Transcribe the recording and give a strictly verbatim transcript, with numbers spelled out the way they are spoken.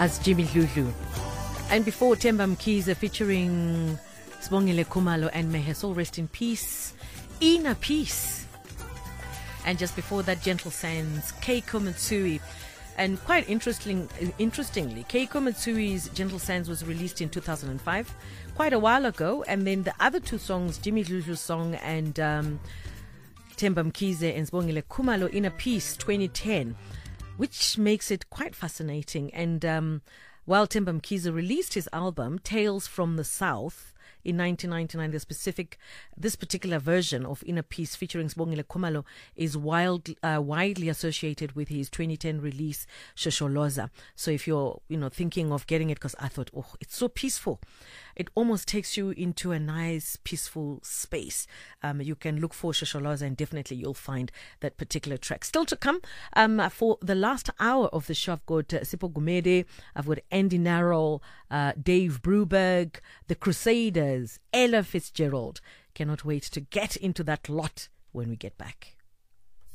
as Jimmy Dludlu. And before, Themba Mkhize featuring Sibongile Khumalo and may her soul rest in peace, Inner Peace. And just before that, Gentle Sands, Keiko Matsui. And quite interesting, interestingly, Keiko Matsui's Gentle Sands was released in two thousand five, quite a while ago. And then the other two songs, Jimmy Dludlu's song and um, Themba Mkhize and Sibongile Khumalo, Inner Peace, twenty ten, which makes it quite fascinating. And um, while Themba Mkhize released his album, Tales from the South, in nineteen ninety-nine, the specific, this particular version of Inner Peace featuring Sibongile Khumalo is wild, uh, widely associated with his twenty ten release, Shosholoza. So if you're, you know, thinking of getting it, because I thought, oh, it's so peaceful. It almost takes you into a nice, peaceful space. Um, you can look for Shosholoza and definitely you'll find that particular track. Still to come, um, for the last hour of the show, I've got uh, Sipho Gumede, I've got Andy Narrow, uh, Dave Bruberg, The Crusaders, Ella Fitzgerald. Cannot wait to get into that lot when we get back.